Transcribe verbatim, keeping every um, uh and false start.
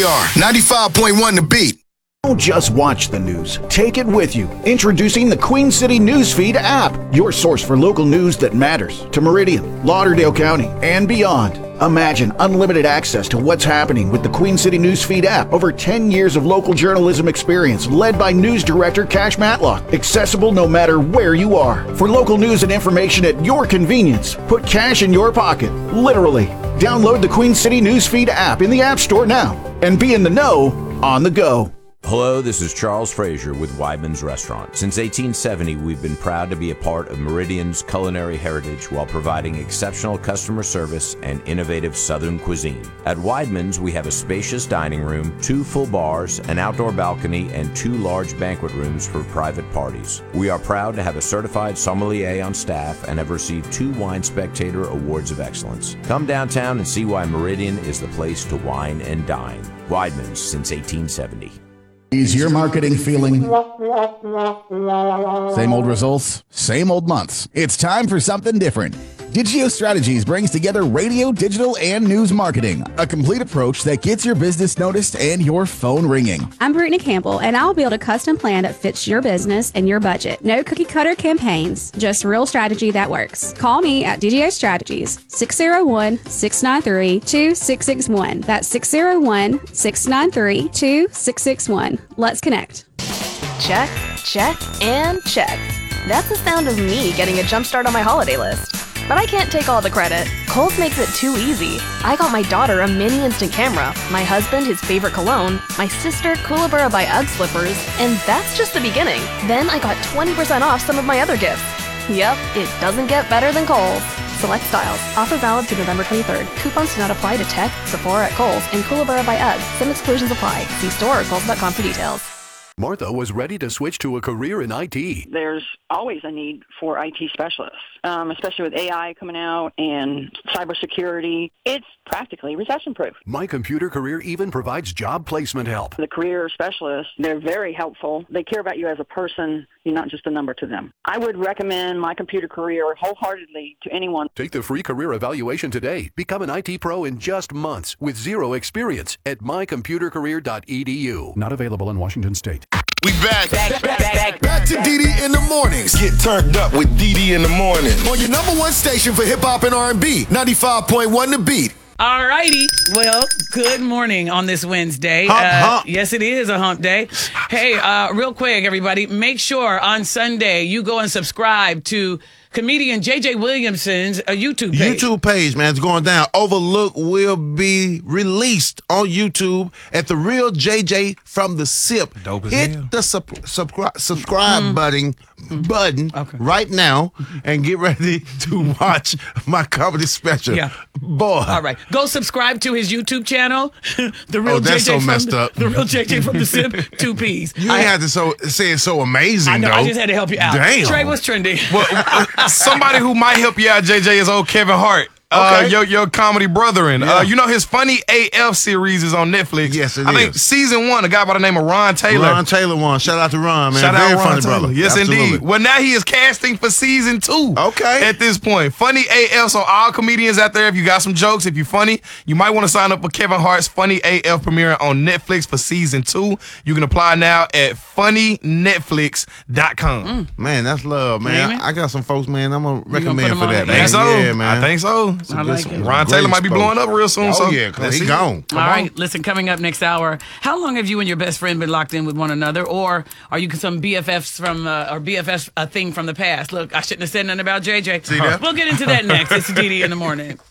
ninety-five point one The Beat. Don't just watch the news. Take it with you. Introducing the Queen City Newsfeed app, your source for local news that matters to Meridian, Lauderdale County, and beyond. Imagine unlimited access to what's happening with the Queen City Newsfeed app. Over ten years of local journalism experience led by news director Cash Matlock. Accessible no matter where you are. For local news and information at your convenience, put cash in your pocket, literally. Download the Queen City Newsfeed app in the App Store now and be in the know on the go. Hello, this is Charles Frazier with Weidman's Restaurant. Since eighteen seventy, we've been proud to be a part of Meridian's culinary heritage while providing exceptional customer service and innovative Southern cuisine. At Weidman's, we have a spacious dining room, two full bars, an outdoor balcony, and two large banquet rooms for private parties. We are proud to have a certified sommelier on staff and have received two Wine Spectator Awards of Excellence. Come downtown and see why Meridian is the place to wine and dine. Weidman's since eighteen seventy. Is your marketing feeling same old results, same old months? It's time for something different. Digio Strategies brings together radio, digital, and news marketing, a complete approach that gets your business noticed and your phone ringing. I'm Brittany Campbell, and I'll build a custom plan that fits your business and your budget. No cookie cutter campaigns, just real strategy that works. Call me at Digio Strategies, six oh one, six nine three, two six six one. That's six oh one, six nine three, two six six one. Let's connect. Check, check, and check. That's the sound of me getting a jump start on my holiday list. But I can't take all the credit. Kohl's makes it too easy. I got my daughter a mini instant camera, my husband his favorite cologne, my sister Kookaburra by UGG slippers, and that's just the beginning. Then I got twenty percent off some of my other gifts. Yep, it doesn't get better than Kohl's. Select styles. Offer valid through November twenty-third. Coupons do not apply to Tech, Sephora at Kohl's, and Kookaburra by UGG. Some exclusions apply. See store or kohls dot com for details. Martha was ready to switch to a career in I T. There's always a need for I T specialists, um, especially with A I coming out and cybersecurity. It's practically recession-proof. My Computer Career even provides job placement help. The career specialists, they're very helpful. They care about you as a person. You're not just a number to them. I would recommend My Computer Career wholeheartedly to anyone. Take the free career evaluation today. Become an I T pro in just months with zero experience at my computer career dot e d u. Not available in Washington State. We back. Back, back, back, back to D D in the mornings. Get turned up with D D in the morning. On your number one station for hip hop and R and B, ninety-five point one The Beat. All righty. Well, good morning on this Wednesday. Hump, uh, hump. Yes, it is a hump day. Hey, uh, real quick, everybody, make sure on Sunday you go and subscribe to comedian J J Williamson's uh, YouTube page. YouTube page, man, it's going down. Overlook will be released on YouTube at The Real J J from the S I P. Dope as Hit hell. the sub- subscri- subscribe Mm. button button Okay. right now and get ready to watch my comedy special. Yeah. Boy. All right. Go subscribe to his YouTube channel. The Real Oh, that's J J so from messed the, up. The Real J J from the S I P. Two P's. You ain't had to so, say it so amazing, I know. though. I just had to help you out. Damn. Trey, what's trending? Well, uh, somebody who might help you out, J J, is old Kevin Hart. Uh, Okay. your your comedy brethren. Yeah. Uh, you know his Funny A F series is on Netflix. Yes, it I think is. season one, a guy by the name of Ron Taylor. Ron Taylor won. Shout out to Ron, man. Shout Very out Ron funny Taylor. brother. Yes, Absolutely. indeed. Well, now he is casting for season two. Okay. At this point, Funny A F. So all comedians out there, if you got some jokes, if you're funny, you might want to sign up for Kevin Hart's Funny A F premiere on Netflix for season two. You can apply now at funny netflix dot com. Man, that's love, man. Maybe. I got some folks, man. I'm gonna gonna put recommend them for on that, the- I man. think so. Yeah, man. I think so. I like it. Ron Taylor might be blowing up real soon. Oh, so yeah, because let's he see. gone. All right, listen, coming up next hour, how long have you and your best friend been locked in with one another? Or are you some B F Fs from, uh, or B F Fs a thing from the past? Look, I shouldn't have said nothing about J J. See that? We'll get into that next. It's D D in the morning.